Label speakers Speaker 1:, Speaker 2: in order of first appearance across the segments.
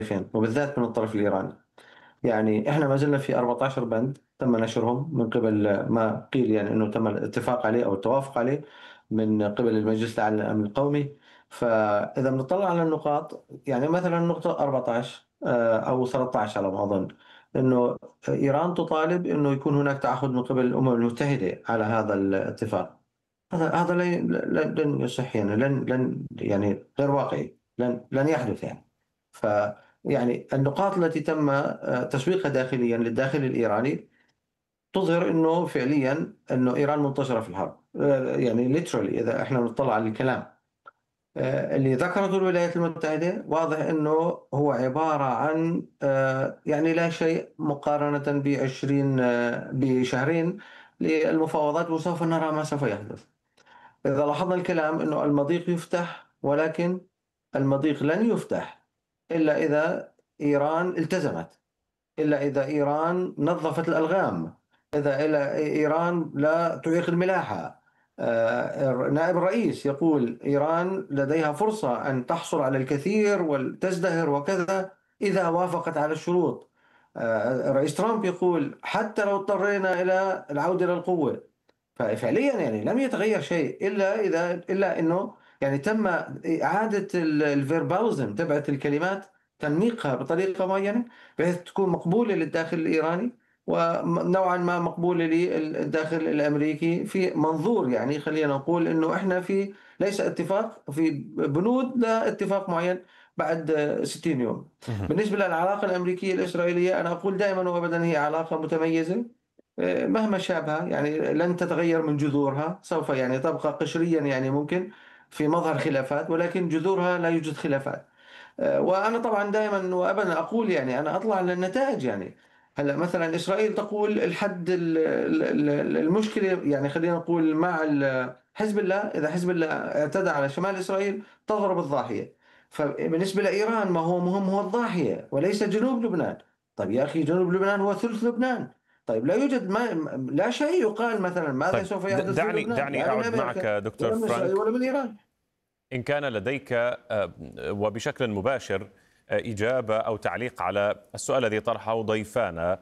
Speaker 1: وبالذات من الطرف الإيراني. يعني إحنا ما زلنا في 14 بند تم نشرهم من قبل ما قيل، يعني أنه تم الاتفاق عليه أو التوافق عليه من قبل المجلس الأعلى للأمن القومي. فإذا بنطلع على النقاط، يعني مثلا النقطة 14 أو 13 على ما أظن، أنه إيران تطالب أنه يكون هناك تعهد من قبل الأمم المتحدة على هذا الاتفاق. هذا لن يصح، يعني لن يعني غير واقعي، لن يحدث يعني. ف يعني النقاط التي تم تسويقها داخليا للداخل الإيراني تظهر أنه فعليا أنه إيران منتصرة في الحرب، يعني literally إذا إحنا نطلع على الكلام اللي ذكرته الولايات المتحدة، واضح أنه هو عبارة عن يعني لا شيء مقارنة بشهرين للمفاوضات، وسوف نرى ما سوف يحدث. إذا لاحظنا الكلام أنه المضيق يفتح، ولكن المضيق لن يفتح إلا إذا إيران التزمت، إلا إذا إيران نظفت الألغام، إذا إيران لا تعيق الملاحة. نائب الرئيس يقول إيران لديها فرصة أن تحصل على الكثير وتزدهر وكذا إذا وافقت على الشروط. رئيس ترامب يقول حتى لو اضطرينا إلى العودة إلى القوة. ففعليا يعني لم يتغير شيء الا انه يعني تم اعاده الفيربالزم تبعت الكلمات، تنميقها بطريقه معينه بحيث تكون مقبوله للداخل الايراني ونوعا ما مقبوله للداخل الامريكي، في منظور يعني خلينا نقول انه احنا في ليس اتفاق، في بنود لاتفاق معين بعد 60 يوم.
Speaker 2: مهم.
Speaker 1: بالنسبه للعلاقه الامريكيه الاسرائيليه، انا اقول دائما وابدا هي علاقه متميزه مهما شابها، يعني لن تتغير من جذورها، سوف يعني تبقى قشريا، يعني ممكن في مظهر خلافات، ولكن جذورها لا يوجد خلافات. وأنا طبعا دائما وأبدا أقول يعني أنا أطلع للنتائج. يعني هلا مثلا إسرائيل تقول الحد المشكلة، يعني خلينا نقول مع حزب الله، إذا حزب الله اعتدى على شمال إسرائيل تضرب الضاحية. فبالنسبة لإيران ما هو مهم هو الضاحية وليس جنوب لبنان. طيب يا أخي جنوب لبنان هو ثلث لبنان. طيب لا يوجد لا شيء يقال مثلا ماذا
Speaker 2: طيب
Speaker 1: سوف يحدث في لبنان،
Speaker 2: دعني
Speaker 1: لا من
Speaker 2: أعد معك
Speaker 1: أمريكا
Speaker 2: دكتور
Speaker 1: ولا من إسرائيل
Speaker 2: فرانك.
Speaker 1: ولا من إيران.
Speaker 2: إن كان لديك وبشكل مباشر إجابة أو تعليق على السؤال الذي طرحه ضيفانا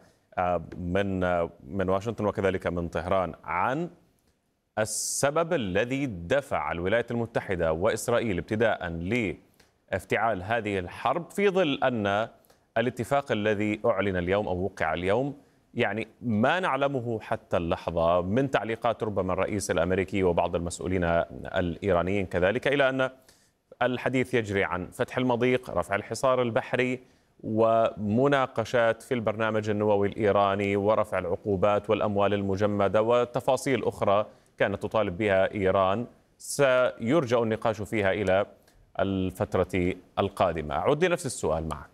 Speaker 2: من واشنطن وكذلك من طهران عن السبب الذي دفع الولايات المتحدة وإسرائيل ابتداء لافتعال هذه الحرب، في ظل أن الاتفاق الذي أعلن اليوم أو وقع اليوم يعني ما نعلمه حتى اللحظة من تعليقات ربما الرئيس الأمريكي وبعض المسؤولين الإيرانيين كذلك، إلى أن الحديث يجري عن فتح المضيق، رفع الحصار البحري، ومناقشات في البرنامج النووي الإيراني، ورفع العقوبات والأموال المجمدة وتفاصيل أخرى كانت تطالب بها إيران سيرجى النقاش فيها إلى الفترة القادمة. أعود لنفس السؤال معك.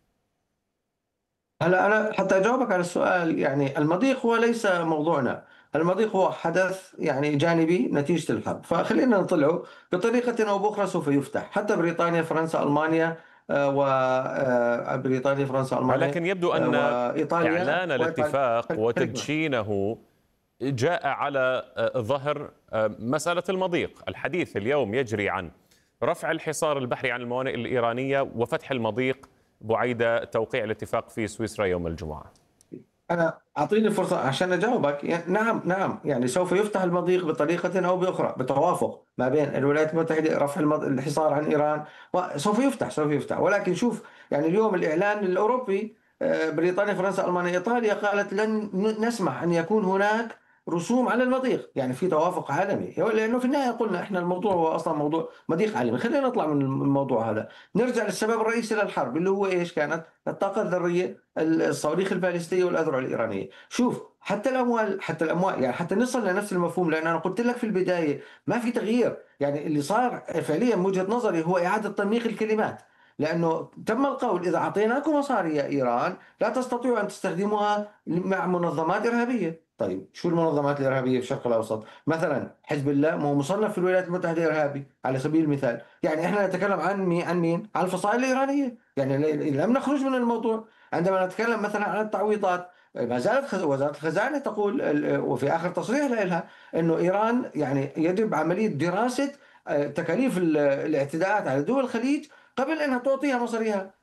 Speaker 1: هلا أنا حتى أجاوبك على السؤال، يعني المضيق هو ليس موضوعنا. المضيق هو حدث يعني جانبي نتيجة الحرب، فخلينا نطلعه بطريقة أو بأخرى سوف يفتح. حتى بريطانيا فرنسا ألمانيا وبريطانيا فرنسا ألمانيا
Speaker 2: ولكن يبدو أن
Speaker 1: وإيطاليا
Speaker 2: إعلان الاتفاق
Speaker 1: خليك معي.
Speaker 2: وتدشينه جاء على ظهر مسألة المضيق. الحديث اليوم يجري عن رفع الحصار البحري عن الموانئ الإيرانية وفتح المضيق بعيد توقيع الاتفاق في سويسرا يوم الجمعة.
Speaker 1: أنا أعطيني فرصة عشان أجاوبك. يعني نعم يعني سوف يفتح المضيق بطريقة أو بأخرى بتوافق ما بين الولايات المتحدة، رفع الحصار عن إيران، وسوف يفتح. ولكن شوف، يعني اليوم الإعلان الأوروبي بريطانيا فرنسا ألمانيا إيطاليا قالت لن نسمح أن يكون هناك رسوم على المضيق. يعني في توافق عالمي، لأنه في النهاية قلنا إحنا الموضوع هو أصلا موضوع مضيق عالمي. خلينا نطلع من الموضوع هذا، نرجع للسبب الرئيسي للحرب اللي هو إيش؟ كانت الطاقة الذرية، الصواريخ البالستية والأذرع الإيرانية. شوف حتى الأموال يعني حتى نصل لنفس المفهوم، لأن أنا قلت لك في البداية ما في تغيير. يعني اللي صار فعليا من وجهة نظري هو إعادة تنميق الكلمات، لأنه تم القول إذا أعطيناكم مصاري يا إيران لا تستطيعوا أن تستخدموها مع منظمات إرهابية. طيب شو المنظمات الإرهابية في الشرق الأوسط؟ مثلا حزب الله ما هو مصنف في الولايات المتحدة إرهابي على سبيل المثال. يعني إحنا نتكلم عن مين؟ عن الفصائل الإيرانية. يعني لم نخرج من الموضوع. عندما نتكلم مثلا عن التعويضات، ما زالت وزارة الخزانة تقول وفي آخر تصريح لها أنه إيران يعني يجب عملية دراسة تكاليف الاعتداءات على دول الخليج قبل أنها تعطيها مصاريها.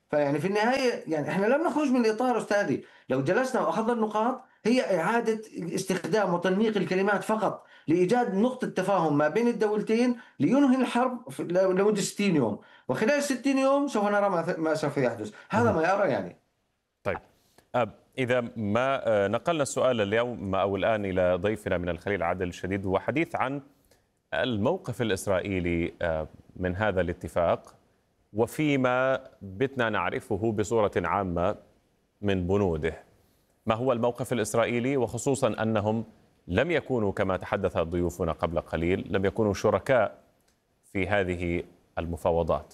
Speaker 1: فيعني في النهاية يعني إحنا لم نخرج من الإطار أستاذي، لو جلسنا وأخذنا النقاط هي إعادة استخدام وتنميق الكلمات فقط لإيجاد نقطة تفاهم ما بين الدولتين لينهي الحرب لمدة 60 يوم، وخلال 60 يوم سوف نرى ما سوف يحدث، هذا ما يرى يعني.
Speaker 2: طيب، إذا ما نقلنا السؤال اليوم أو الآن إلى ضيفنا من الخليل عادل الشديد، وحديث عن الموقف الإسرائيلي من هذا الاتفاق وفيما بتنا نعرفه بصورة عامة من بنوده. ما هو الموقف الإسرائيلي، وخصوصا أنهم لم يكونوا كما تحدث ضيوفنا قبل قليل لم يكونوا شركاء في هذه المفاوضات؟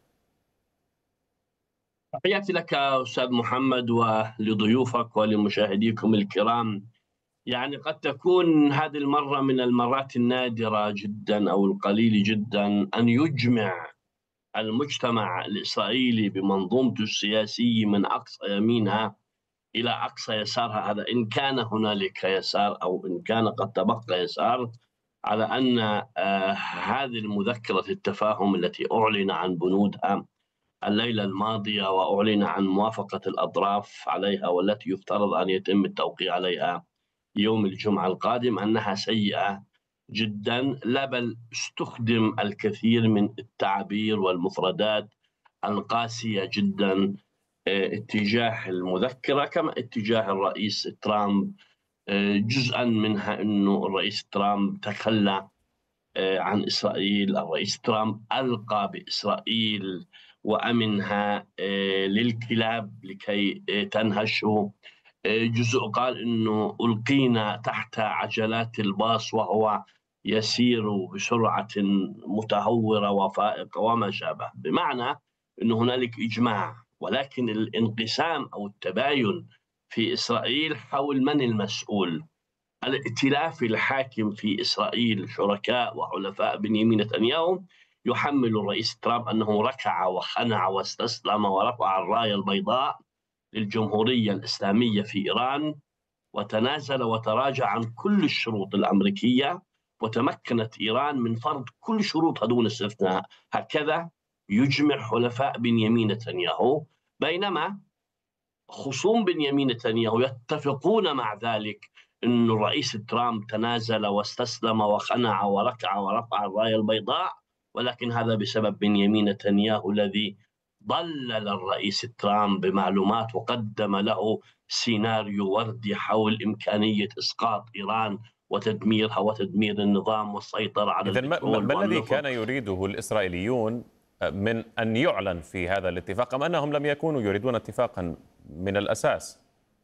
Speaker 3: تحياتي لك أستاذ محمد ولضيوفك ولمشاهديكم الكرام. يعني قد تكون هذه المرة من المرات النادرة جدا أو القليل جدا أن يجمع المجتمع الإسرائيلي بمنظومته السياسية من أقصى يمينها إلى أقصى يسارها، هذا إن كان هنالك يسار أو إن كان قد تبقى يسار، على أن هذه المذكرة التفاهم التي أعلن عن بنودها الليلة الماضية وأعلن عن موافقة الأطراف عليها والتي يفترض أن يتم التوقيع عليها يوم الجمعة القادم، أنها سيئة جدا، لا بل استخدم الكثير من التعابير والمفردات القاسية جدا اتجاه المذكرة كما اتجاه الرئيس ترامب. جزءا منها أنه الرئيس ترامب تخلى عن إسرائيل، الرئيس ترامب ألقى بإسرائيل وأمنها للكلاب لكي تنهشه. جزء قال أنه ألقينا تحت عجلات الباص وهو يسير بسرعة متهورة وفائقة وما شابه، بمعنى أن هنالك إجماع، ولكن الانقسام أو التباين في إسرائيل حول من المسؤول. الائتلاف الحاكم في إسرائيل شركاء وحلفاء بنيامين نتنياهو يحمل الرئيس ترامب أنه ركع وخنع واستسلم ورفع الراية البيضاء للجمهورية الإسلامية في إيران، وتنازل وتراجع عن كل الشروط الأمريكية، وتمكنت إيران من فرض كل شروطها دون استثناء. هكذا يجمع حلفاء بنيامين نتنياهو، بينما خصوم بنيامين نتنياهو يتفقون مع ذلك أن الرئيس ترامب تنازل واستسلم وخنع وركع ورفع الراية البيضاء، ولكن هذا بسبب بنيامين نتنياهو الذي ضلل الرئيس ترامب بمعلومات وقدم له سيناريو وردي حول إمكانية إسقاط إيران وتدميرها وتدمير النظام والسيطرة على البترول.
Speaker 2: ما الذي كان يريده الإسرائيليون من أن يعلن في هذا الاتفاق، أم أنهم لم يكونوا يريدون اتفاقا من الأساس؟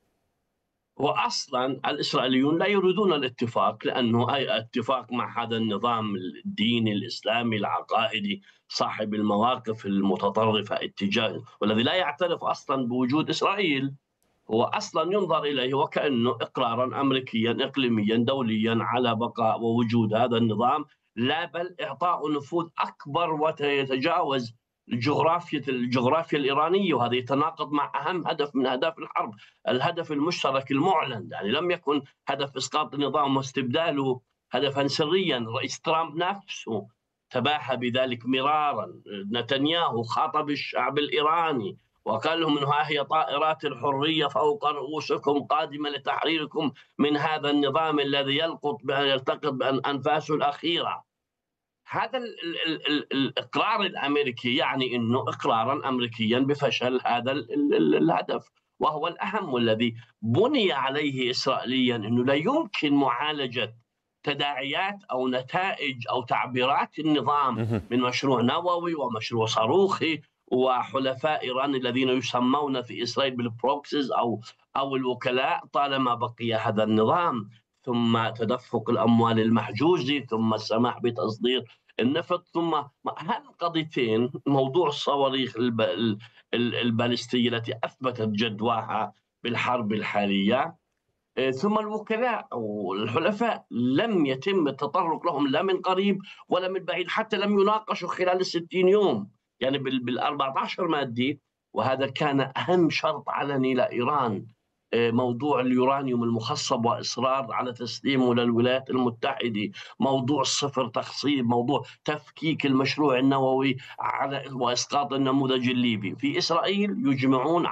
Speaker 3: وأصلا الإسرائيليون لا يريدون الاتفاق، لأنه أي اتفاق مع هذا النظام الديني الإسلامي العقائدي صاحب المواقف المتطرفة اتجاه، والذي لا يعترف أصلا بوجود إسرائيل، هو أصلا ينظر إليه وكأنه إقرارا أمريكيا إقليميا دوليا على بقاء ووجود هذا النظام، لا بل إعطاء نفوذ أكبر ويتجاوز الجغرافيا الإيرانية، وهذا يتناقض مع أهم هدف من أهداف الحرب، الهدف المشترك المعلن. يعني لم يكن هدف إسقاط النظام واستبداله هدفا سريا، الرئيس ترامب نفسه تباهى بذلك مرارا. نتنياهو خاطب الشعب الإيراني وقال لهم إنه ها هي طائرات الحرية فوق رؤوسكم قادمة لتحريركم من هذا النظام الذي يلتقط بأنفاسه الأخيرة. هذا الإقرار الأمريكي يعني أنه إقرارا أمريكيا بفشل هذا الهدف، وهو الأهم والذي بني عليه إسرائيليا، أنه لا يمكن معالجة تداعيات أو نتائج أو تعبيرات النظام من مشروع نووي ومشروع صاروخي وحلفاء إيران الذين يسمون في إسرائيل بالبروكسيز أو الوكلاء طالما بقي هذا النظام، ثم تدفق الأموال المحجوزة، ثم السماح بتصدير النفط، ثم هالقضيتين، موضوع الصواريخ البالستية التي أثبتت جدواها بالحرب الحالية، ثم الوكلاء أو الحلفاء لم يتم التطرق لهم لا من قريب ولا من بعيد، حتى لم يناقشوا خلال 60 يوم، يعني بال14 مادة، وهذا كان أهم شرط علني لإيران. موضوع اليورانيوم المخصب وإصرار على تسليمه للولايات المتحدة، موضوع الصفر تخصيب، موضوع تفكيك المشروع النووي وإسقاط النموذج الليبي. في إسرائيل يجمعون